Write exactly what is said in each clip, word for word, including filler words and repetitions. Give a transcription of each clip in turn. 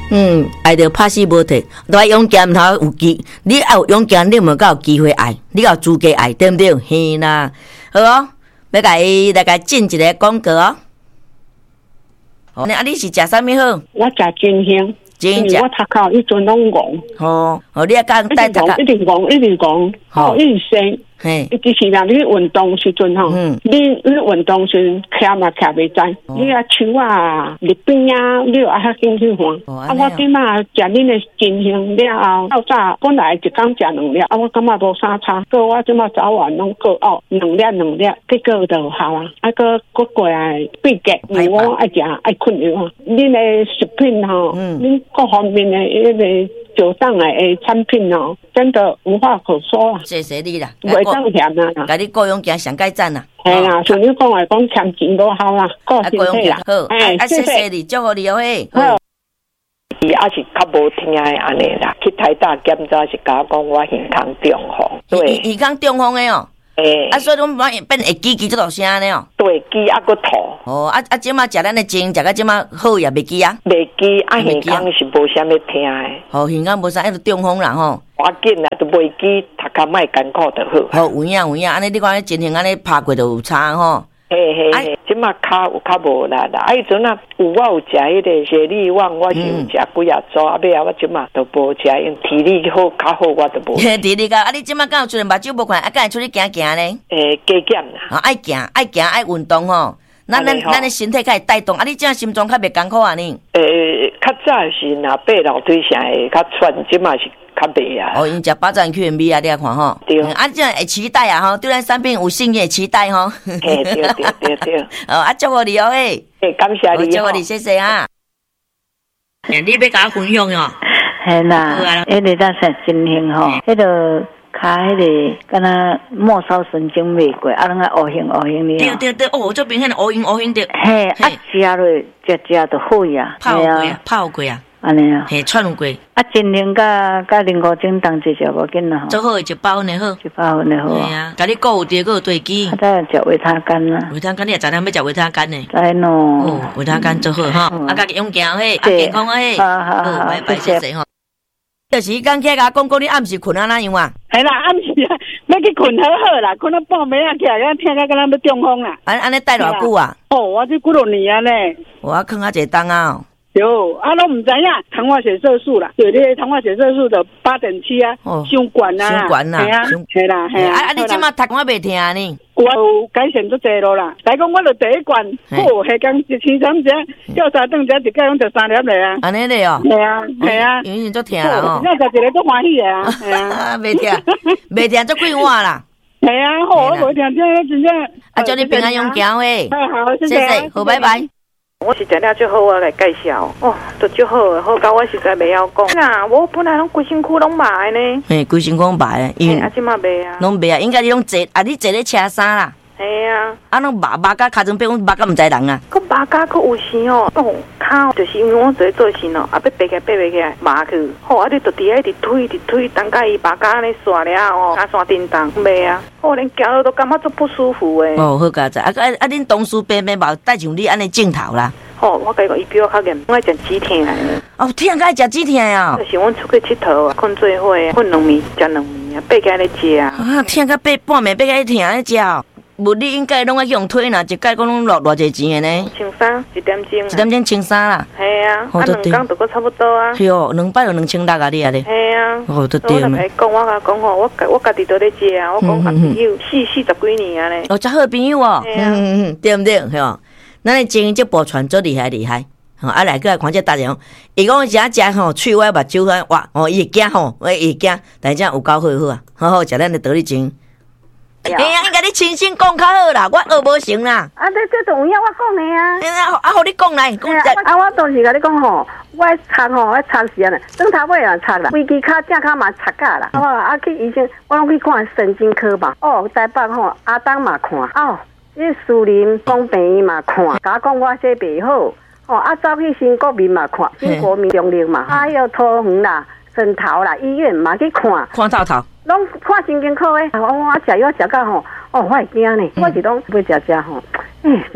嗯，爱着拍死无退，都爱勇敢，头有机。你爱有勇敢，你无够有机会爱，你有资格爱，对不对？嘿啦，好哦，要甲伊来甲进一个广告哦。哦，啊，你是食啥物好？ 我食真香。 真正， 我头壳一阵拢戆。 哦，哦，你啊甲带头壳， 一直戆，一直戆，哦，一直生。 嘿， 伊只是啦，你运动时阵吼，嗯，你你运动时徛嘛徛袂知，你啊手啊、入边啊，你又爱较紧去看。啊，我今仔食恁的真香了后，到早本来一工食两粒，啊，我感觉无啥差，过我即马早晚拢过哦，两粒两粒，结果就好啊，啊，个个过来闭结，因为我爱食爱困药啊。恁的食品吼，嗯，恁各方面的迄个。酒上来的产品哦，真的无话可说啊！ 谢谢你啦， 袂当嫌啊！ 甲你顾勇行上改赞啦。 系啦，像你讲来讲，欠钱都好啦，顾身体啦。 好，哎，谢谢你，祝福你哦嘿。 好。 伊也是较无听的安尼啦，去台大检查是甲我讲我耳孔中风。对， 耳孔中风的哦。诶，啊，所以拢变变会记记这大声呢哦。 对，记啊个吐。 哦，啊啊，即马食咱的精，食到即马好也袂记啊。 袂记，啊，耳孔是无啥物听的。 哦，耳孔无啥，迄个中风啦吼。 我紧啦，都袂记，头壳莫艰苦就好。 好，有影有影，安尼你看情形安尼拍过就有差吼。 嘿嘿嘿，即马骹有较无力啦。啊，迄阵啊，有我有食迄个雪莉旺，我是有食几啊组，啊尾啊我即马都无食，因体力好较好，我都无。 体力较，啊你即马敢有出来目睭无看，啊敢会出去行行咧？ 诶，加减啦。 啊，爱行爱行爱运动吼，咱咱咱的身体较会带动，啊你即马心脏较袂艰苦啊呢？ 诶，较早是若爬楼梯啥会较喘，即马是。较袂啊！ 哦，因食巴掌 Q M B 啊，你来看吼。 对。 啊，这样会期待啊吼，对咱产品有信任，期待吼。 嘿，对对对对。 哦，啊，祝福你哦嘿。 嘿，感谢你。 祝福你，谢谢啊。诶，你要甲我分享哦。 系啦，迄个咱是真幸吼，迄个卡迄个敢若末梢神经未过，啊，拢个乌形乌形哩。 对对对，哦，这边迄个乌形乌形的。 嘿，啊，食落食食就好呀。 泡过啊，泡过啊。 安尼啊， 嘿，串过。 啊，真灵甲甲零五精当一食无紧啦吼。 做好一包呢好， 一包呢好。 系啊，甲你顾有地个有对机。 啊，再食维他干啦。 维他干你也昨天要食维他干呢。 知喏。 哦，维他干做好哈，啊，甲勇行嘿，啊，健康嘿。 好好好， 拜拜，谢谢吼。就是刚起甲讲讲你暗时困啊哪样啊？ 系啦，暗时啊，要去困好好啦，困到半暝啊起来，咱听甲敢若要中风啦。 安安尼待偌久啊？ 哦，我这几落年啊呢。 我囥啊一个档啊。 有啊，拢唔知影糖化血色素啦，对你糖化血色素的八点七啊，伤悬啊， 伤悬啊， 系啊，系啦，系啊。 啊啊，你即马读我袂听呢？ 我有改善足侪咯啦。来讲，我就第一罐，哦，下工一天三只，叫三顿只，一盖拢就三粒嘞啊。 安尼嘞哦。 系啊，系啊。 因为足听啦吼。 那就一个足欢喜的啊。系啊。 袂听，袂听足几碗啦。 系啊，好，我袂听，真真正。 啊，祝你平安勇行喂。 好，谢谢，好，拜拜。 我是食了最好，我来介绍哦，都最好的，好到我实在袂晓讲。啊，我本来拢规身躯拢麻的呢。 嘿，规身躯麻的， 因为啊，即马袂啊， 拢袂啊，应该你拢坐啊，你坐咧车衫啦。 系啊， 啊，拢麻麻甲尻川边，阮麻甲毋知人啊。 佮麻甲佮有时哦，哦，骹就是因为我做做事哦，啊，要爬起来爬袂起来，麻去。好，啊，你就伫遐一直推，一直推，等甲伊麻甲安尼刷了哦，啊，刷叮当，袂啊。我连行路都感觉足不舒服诶。 哦，好佳哉，啊啊啊！恁同事平平无带像你安尼镜头啦。 哦，我甲伊讲，伊比我较严，我爱食止痛诶。 哦，痛甲爱食止痛啊。 就是阮出去佚佗啊，困做伙啊，困两暝，食两暝啊，爬起来咧食啊。 啊，痛甲爬半暝，爬起来痛咧食哦。无你应该拢爱用推呐，一盖讲拢偌偌济钱诶呢？ 穿衫一点钟， 一点钟穿衫啦。 系啊，啊两工就搁差不多啊。 系哦，两摆就两千六啊，你啊咧。 系啊。 哦，都对嘛。 我讲我甲讲吼，我我家己都咧食啊，我讲朋友四四十几年啊咧。 哦，遮好朋友哦。嗯嗯嗯，对毋对？系哦，咱诶经营这部传做厉害厉害。吼，啊来个来看这大人，伊讲食食吼，喙歪目睭歪，哇，哦伊会惊吼，伊会惊，但是有够好好啊，好好食咱的道理精。哎呀，应该你亲身讲较好啦，我学无成啦。 啊，这这种影我讲的啊。 哎呀，啊，互你讲来，讲啊，啊，我当时甲你讲吼，我擦吼，我擦时啊呢，转头尾啊擦啦，规支骹正骹嘛擦甲啦。哦，啊去医生，我拢去看神经科吧。哦，台北吼，阿东嘛看，哦，迄树林公病院嘛看，甲我讲我这袂好。哦，啊，走去新国民嘛看，新国民中立嘛，啊，迄桃园啦、汕头啦，医院嘛去看， 看透透， 拢看神经科诶。我我食药食到吼，哦，我会惊呢，我是拢要食食吼，诶，只要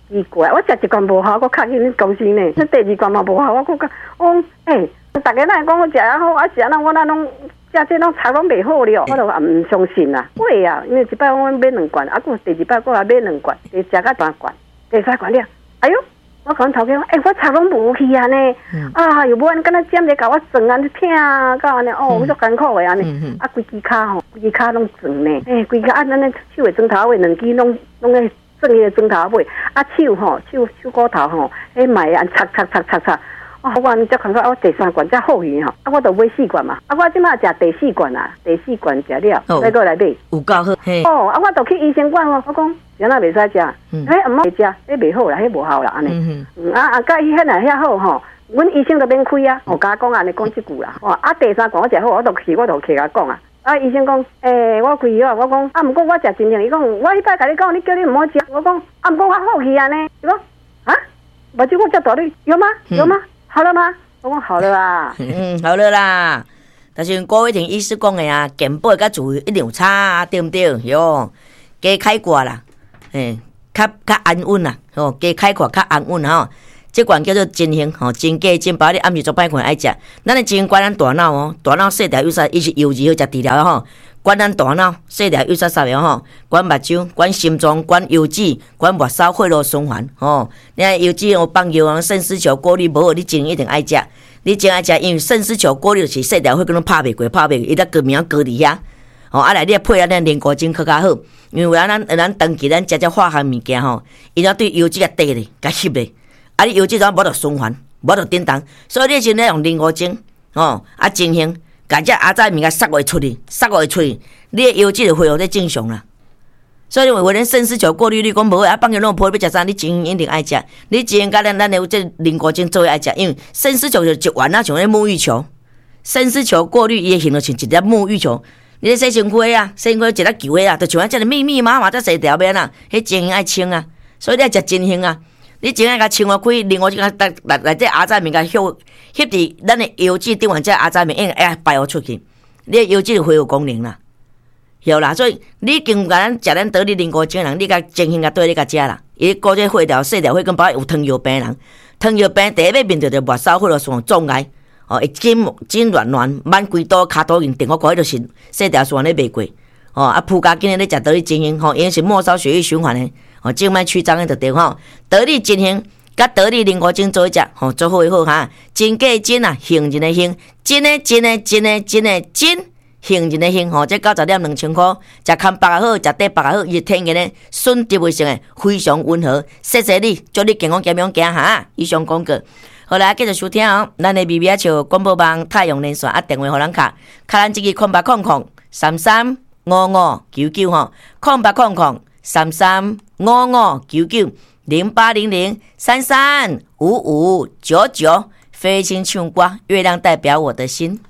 奇怪，我食一罐无效，我较紧高兴呢。那第二罐嘛无效，我讲讲，诶，大家哪会讲我食啊好，啊食啊我那拢食这拢菜拢袂好了，我就也唔相信啦。会啊，因为一摆我买两罐，啊，过第二摆我也买两罐，第食到三罐，第三罐了，哎哟！我讲头家讲，诶、欸，我菜拢无去啊呢，嗯、啊，又无安敢若尖咧，甲我撞安尼疼，到安尼哦，我足艰苦诶安尼，啊，规支骹吼，规支骹拢撞呢，诶、欸，规支啊，咱咧手诶砖头尾两支拢拢咧撞迄个砖头尾，啊手吼手手骨头吼，迄卖啊擦擦擦擦擦，哦，我安尼才感觉我第三罐才好去吼，啊，我著买四罐嘛，啊，我即马食第四罐啊，第四罐食了，再过来买， 有够好， 哦，啊，我著去医生馆哦，我讲。啥那袂使食，迄毋好食，迄袂好啦，迄无效啦，安尼。啊啊，甲伊迄若遐好吼，阮医生都免开啊，我甲讲安尼讲即句啦。哦，啊第三罐我食好，我著去，我著去甲讲啊。啊，医生讲，诶，我开药，我讲，啊，毋过我食真正，伊讲，我迄摆甲你讲，你叫你毋好食，我讲，啊，毋过我好去安尼，伊讲，啊，目睭我遮大哩，有吗？有吗？好了吗？我讲好了啦。 嗯，好了啦。但是郭伟霆医师讲的啊，健保甲自费一定有差啊，对毋对？哟，加开挂啦。诶，较较安稳啦，吼，加开阔较安稳吼。这款叫做真兴吼，真假真包，你暗时做歹看爱食。咱的真管咱大脑哦，大脑细条有啥，伊是油脂好食治疗吼。管咱大脑细条有啥啥样吼，管目睭，管心脏，管油脂，管末梢血路循环吼。你看油脂有帮助啊，肾丝球过滤无好，你真一定爱食。你真爱食，因为肾丝球过滤是细条血，可能拍袂过，拍袂过，伊得个名高伫遐。哦，啊来你配啊，咱莲果精较较好，因为有咱咱长期咱食只化学物件吼，伊了对油脂甲低咧，甲吸咧，啊你油脂怎无得循环，无得叮当，所以你先咧用莲果精，哦，啊真兴，甲只阿仔物甲塞落出去，塞落出去，你的油脂就恢复得正常啦。所以为咱肾丝球过滤率讲无啊，放个弄破要食啥，你真一定爱食，你真甲咱咱有这莲果精做爱食，因为肾丝球就一丸啊，像迄沐浴球，肾丝球过滤伊形就像一粒沐浴球。你洗身躯啊，洗身躯一粒球啊，就像这个密密麻麻这细条边啊，迄真兴爱清啊，所以你要食真兴啊。你真爱甲清啊开，另外一个内内内底阿仔面甲吸吸伫咱的油脂顶完，这阿仔面应该排互出去，你的油脂就恢复功能啦，有啦。所以你经甲咱食咱得力灵果精人，你甲真兴甲对你甲食啦，伊顾这血条细条血跟包有糖尿病人，糖尿病第一要面对着末梢血路上障碍。哦，会筋筋软软，满规肚骹肚用电，我讲迄就是细条线咧袂过。哦，啊，铺家今日咧食得力真兴，吼，因为是末梢血液循环诶，哦，静脉曲张诶，就对吼。得力真兴，甲得力灵果精做一食，吼，做好以后哈，真假真啊，兴真诶兴，真诶真诶真诶真诶真，兴真诶兴，吼，这九十点两千块，食康白也好，食底白也好，伊天然诶，纯植物性诶，非常温和，谢谢你，祝你健康健康行哈。以上广告。好啦，继续收听哦。咱的微微笑广播网太阳连线啊，电话互咱卡，卡咱这个空八空空三三五五九九吼，空八空空三三五五九九零八零零三三五五九九，飞行唱歌，月亮代表我的心。